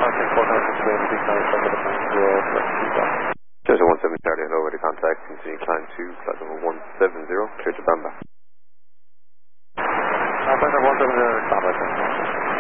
Cessna 17 Charlie, hello, ready contact, continue climb to flight level 170, clear to Bamba.